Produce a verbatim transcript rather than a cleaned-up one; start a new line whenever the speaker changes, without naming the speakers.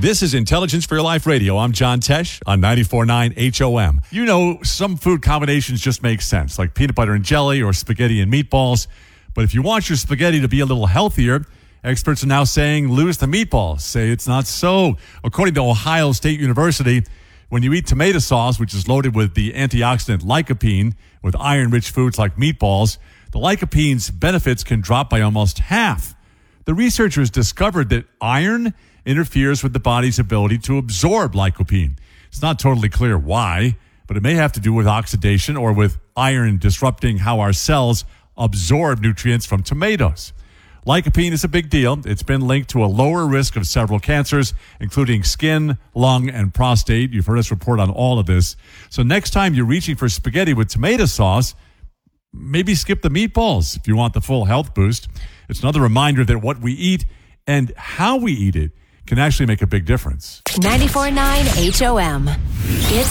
This is Intelligence for Your Life Radio. I'm John Tesh on ninety-four point nine H O M. You know, some food combinations just make sense, like peanut butter and jelly or spaghetti and meatballs. But if you want your spaghetti to be a little healthier, experts are now saying lose the meatballs. Say it's not so. According to Ohio State University, when you eat tomato sauce, which is loaded with the antioxidant lycopene, with iron-rich foods like meatballs, the lycopene's benefits can drop by almost half. The researchers discovered that iron interferes with the body's ability to absorb lycopene. It's not totally clear why, but it may have to do with oxidation or with iron disrupting how our cells absorb nutrients from tomatoes. Lycopene is a big deal. It's been linked to a lower risk of several cancers, including skin, lung, and prostate. You've heard us report on all of this. So next time you're reaching for spaghetti with tomato sauce, maybe skip the meatballs if you want the full health boost. It's another reminder that what we eat and how we eat it can actually make a big difference.
ninety-four point nine H O M. It's